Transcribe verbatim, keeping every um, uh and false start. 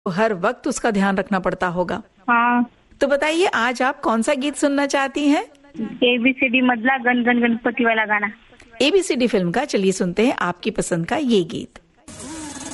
हर वक्त उसका ध्यान रखना पड़ता होगा। हाँ। तो बताइए आज आप कौन सा गीत सुनना चाहती हैं? एबीसीडी मधला गण गण गणपति वाला गाना। एबीसीडी फिल्म का, चलिए सुनते हैं आपकी पसंद का ये गीत।